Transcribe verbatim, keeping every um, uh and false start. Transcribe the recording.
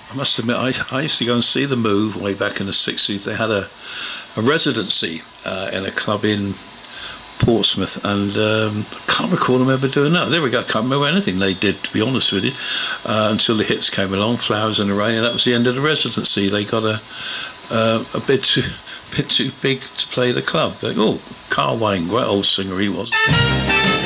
I must admit, I, I used to go and see the Move way back in the sixties. They had a, a residency uh, in a club in Portsmouth, and um, I can't recall them ever doing that. There we go. I can't remember anything they did, to be honest with you, uh, until the hits came along, Flowers in the Rain, and that was the end of the residency. They got a uh, a bit too bit too big to play the club. They, oh, Carl Wayne, great old singer he was.